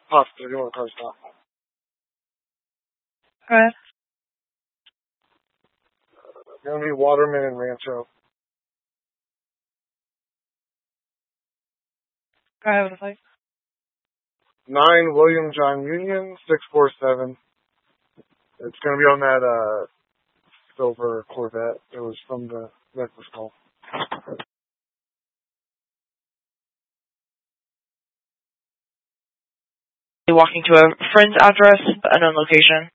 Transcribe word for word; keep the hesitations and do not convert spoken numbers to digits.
Pasta, you want a car stop? Go ahead. Gonna be Waterman and Rancho. Go ahead with the plate. Nine William John Union six four seven. It's gonna be on that uh silver Corvette. It was from the necklace call. Walking to a friend's address, unknown location.